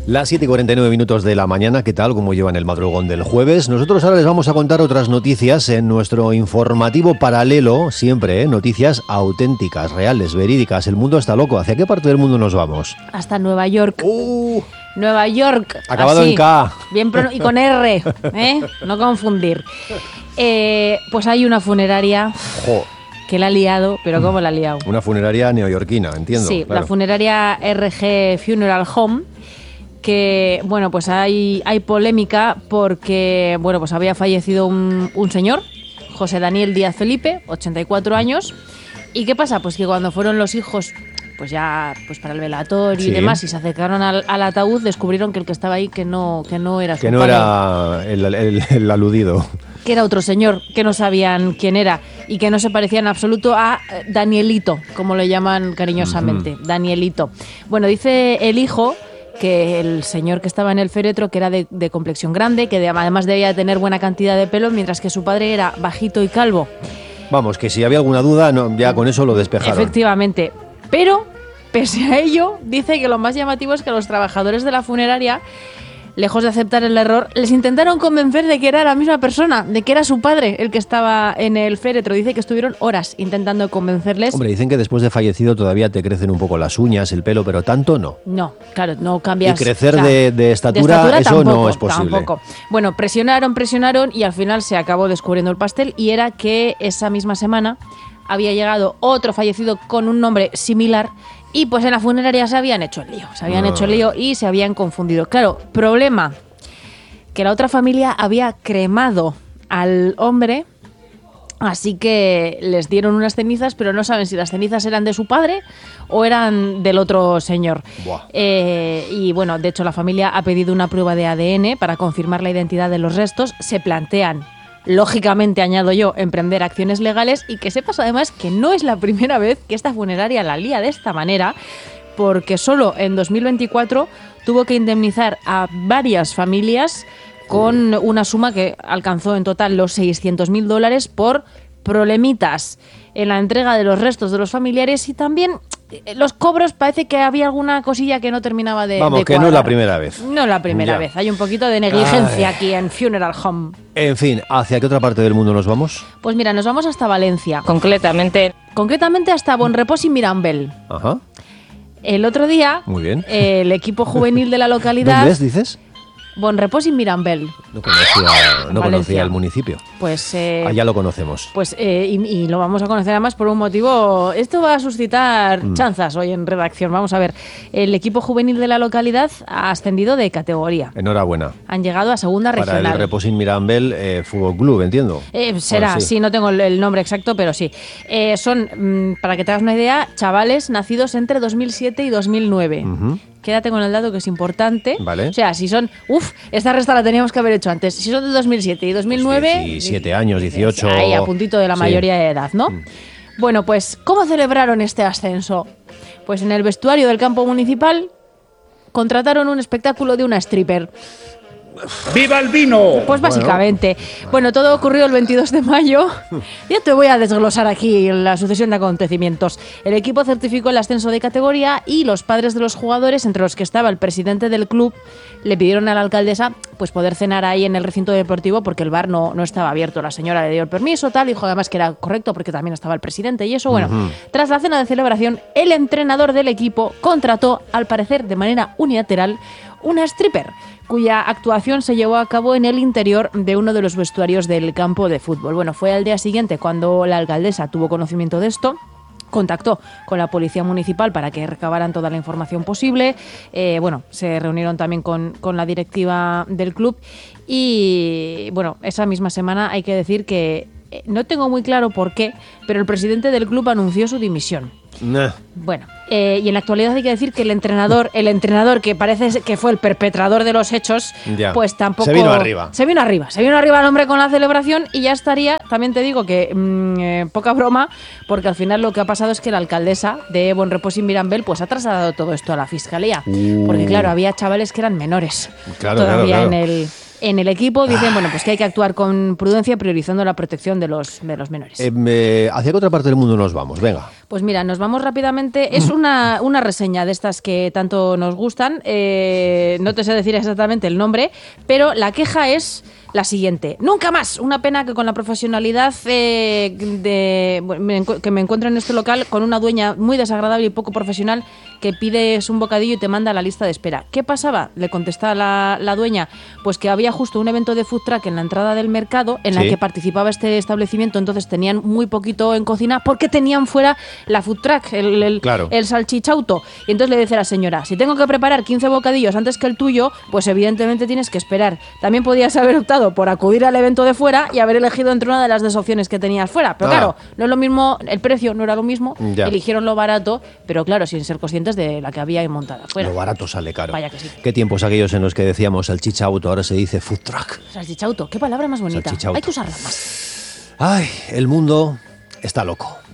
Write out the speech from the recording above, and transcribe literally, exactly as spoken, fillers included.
Las siete y cuarenta y nueve minutos de la mañana, ¿qué tal? ¿Cómo llevan el madrugón del jueves? Nosotros ahora les vamos a contar otras noticias en nuestro informativo paralelo, siempre, ¿eh? Noticias auténticas, reales, verídicas. El mundo está loco. ¿Hacia qué parte del mundo nos vamos? Hasta Nueva York. Uh, Nueva York. acabado así, en K. Bien pro- y con R, ¿eh? No confundir. Eh, pues hay una funeraria Jo, que la ha liado, pero ¿cómo la ha liado? una funeraria neoyorquina, entiendo. Sí, claro. la funeraria R G Funeral Home, que, bueno, pues hay, hay polémica porque, bueno, pues había fallecido un, un señor, José Daniel Díaz Felipe, ochenta y cuatro años, y ¿qué pasa? Pues que cuando fueron los hijos, pues ya, pues para el velatorio Sí. y demás, y se acercaron al, al ataúd, descubrieron que el que estaba ahí, que no, que no era su Que no padre, era el, el- el aludido. que era otro señor, que no sabían quién era y que no se parecía en absoluto a eh, Danielito, como le llaman cariñosamente, Ujú. Danielito. Bueno, dice el hijo que el señor que estaba en el féretro, que era de, de complexión grande, que de- además debía tener buena cantidad de pelo, mientras que su padre era bajito y calvo. Vamos, que si había alguna duda, no, ya con eso lo despejaron. Efectivamente. Pero, pese a ello, dice que lo más llamativo es que los trabajadores de la funeraria, lejos de aceptar el error, les intentaron convencer de que era la misma persona, de que era su padre el que estaba en el féretro. Dice que estuvieron horas intentando convencerles. Hombre, dicen que después de fallecido todavía te crecen un poco las uñas, el pelo, pero tanto no. No, claro, no cambias. Y crecer o sea, de- de estatura, eso no es posible. Tampoco. Bueno, presionaron, presionaron y al final se acabó descubriendo el pastel, y era que esa misma semana había llegado otro fallecido con un nombre similar y pues en la funeraria se habían hecho el lío, se habían Ah. hecho el lío y se habían confundido. Claro, problema, que la otra familia había cremado al hombre. Así que les dieron unas cenizas, pero no saben si las cenizas eran de su padre o eran del otro señor. Buah. Eh, y bueno, de hecho la familia ha pedido una prueba de A D N para confirmar la identidad de los restos. Se plantean, lógicamente añado yo, emprender acciones legales, y que sepas además que no es la primera vez que esta funeraria la lía de esta manera, porque solo en dos mil veinticuatro tuvo que indemnizar a varias familias con una suma que alcanzó en total los seiscientos mil dólares por problemitas en la entrega de los restos de los familiares, y también eh, los cobros. Parece que había alguna cosilla que no terminaba de Vamos, de que no es cuadrar. la primera vez. No es la primera Ya. vez. Hay un poquito de negligencia Ay. aquí en Funeral Home. En fin, ¿hacia qué otra parte del mundo nos vamos? Pues mira, nos vamos hasta Valencia. Concretamente, Concretamente hasta Bonrepós y Mirambel. Ajá, El otro día, muy bien. eh, el equipo juvenil de la localidad... ¿Dónde es, dices? Bonrepós y Mirambel. No conocía, no Valencia. conocía el municipio. Pues... eh, Allá lo conocemos. Pues eh, y, y lo vamos a conocer además por un motivo. Esto va a suscitar Mm. chanzas hoy en redacción. Vamos a ver. El equipo juvenil de la localidad ha ascendido de categoría. Enhorabuena. Han llegado a segunda Para regional. el Reposin Mirambel eh, Fútbol Club, entiendo. Eh, será, Bueno, sí. no tengo el, el nombre exacto, pero sí. Eh, son, mm, para que te hagas una idea, chavales nacidos entre dos mil siete y dos mil nueve. Ujú. Quédate con el dato que es importante. Vale. O sea, si son... Uf, esta resta la teníamos que haber hecho antes. Si son de dos mil siete y dos mil nueve... diecisiete años, dieciocho. Ahí, a puntito de la Sí. mayoría de edad, ¿no? Mm. Bueno, pues, ¿cómo celebraron este ascenso? Pues en el vestuario del campo municipal contrataron un espectáculo de una stripper. ¡Viva el vino! Pues básicamente. Bueno, todo ocurrió el veintidós de mayo. Ya te voy a desglosar aquí la sucesión de acontecimientos. El equipo certificó el ascenso de categoría y los padres de los jugadores, entre los que estaba el presidente del club, le pidieron a la alcaldesa pues poder cenar ahí en el recinto deportivo porque el bar no, no estaba abierto. La señora le dio el permiso, tal, dijo además que era correcto porque también estaba el presidente y eso. Bueno, Ujú. tras la cena de celebración, el entrenador del equipo contrató, al parecer de manera unilateral, una stripper, cuya actuación se llevó a cabo en el interior de uno de los vestuarios del campo de fútbol. Bueno, fue al día siguiente cuando la alcaldesa tuvo conocimiento de esto. Contactó con la policía municipal para que recabaran toda la información posible. Eh, bueno, se reunieron también con, con la directiva del club y, bueno, esa misma semana hay que decir que eh, no tengo muy claro por qué, pero el presidente del club anunció su dimisión. Nah. Bueno, eh, y en la actualidad hay que decir que el entrenador, el entrenador que parece que fue el perpetrador de los hechos, Ya. pues tampoco... Se vino arriba. Se vino arriba, se vino arriba el hombre con la celebración y ya estaría, también te digo que mm, eh, poca broma, porque al final lo que ha pasado es que la alcaldesa de Bonrepós y Mirambel pues ha trasladado todo esto a la fiscalía. Uh. Porque claro, había chavales que eran menores Claro, todavía claro, en claro. el... En el equipo dicen, bueno, pues que hay que actuar con prudencia priorizando la protección de los, de los menores. Eh, eh, ¿Hacia qué otra parte del mundo nos vamos? Venga. Pues mira, nos vamos rápidamente. Es una, una reseña de estas que tanto nos gustan. Eh, no te sé decir exactamente el nombre, pero la queja es la siguiente. Nunca más. Una pena que con la profesionalidad eh, de, me, que me encuentro en este local con una dueña muy desagradable y poco profesional que pides un bocadillo y te manda a la lista de espera. ¿Qué pasaba? Le contesta la, la dueña, pues que había justo un evento de food truck en la entrada del mercado en Sí. la que participaba este establecimiento, entonces tenían muy poquito en cocina porque tenían fuera la food truck, el, el, Claro. el salchichauto. Y entonces le dice a la señora, si tengo que preparar quince bocadillos antes que el tuyo, pues evidentemente tienes que esperar. También podías haber optado por acudir al evento de fuera y haber elegido entre una de las dos opciones que tenías fuera. Pero Ah. claro, no es lo mismo, el precio no era lo mismo, Ya. eligieron lo barato, pero claro, sin ser conscientes de la que había ahí montada fuera. Lo barato sale caro. Vaya que sí. Qué tiempos aquellos en los que decíamos salchicha auto, ahora se dice food truck. Salchichauto, qué palabra más bonita. Salchichauto. Hay que usarla más. Ay, el mundo está loco.